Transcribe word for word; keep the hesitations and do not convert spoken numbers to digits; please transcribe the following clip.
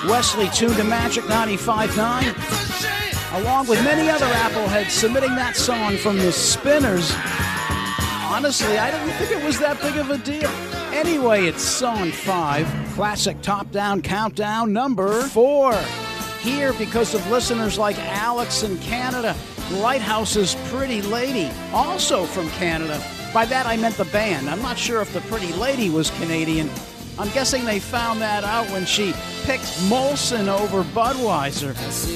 Wesley tuned to Magic ninety-five point nine, along with many other Appleheads submitting that song from the Spinners. Honestly, I didn't think it was that big of a deal. Anyway, it's song five, classic top-down countdown number four. Here because of listeners like Alex in Canada, Lighthouse's Pretty Lady, also from Canada. By that I meant the band. I'm not sure if the Pretty Lady was Canadian. I'm guessing they found that out when she picked Molson over Budweiser.